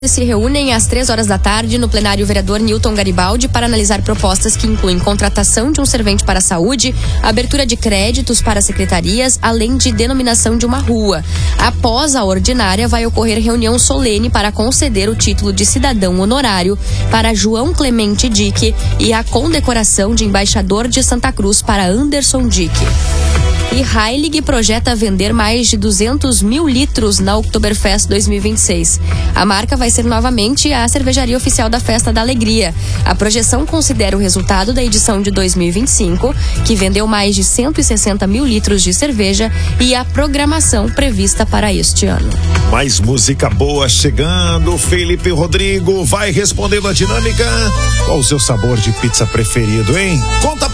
Se reúnem às 3 horas da tarde no plenário o vereador Newton Garibaldi para analisar propostas que incluem contratação de um servente para a saúde, abertura de créditos para secretarias, além de denominação de uma rua. Após a ordinária, vai ocorrer reunião solene para conceder o título de cidadão honorário para João Clemente Dick e a condecoração de embaixador de Santa Cruz para Anderson Dick. E Heilig projeta vender mais de 200 mil litros na Oktoberfest 2026. A marca vai ser novamente a cervejaria oficial da Festa da Alegria. A projeção considera o resultado da edição de 2025, que vendeu mais de 160 mil litros de cerveja, e a programação prevista para este ano. Mais música boa chegando. Felipe Rodrigo vai respondendo a dinâmica. Qual o seu sabor de pizza preferido, hein? Conta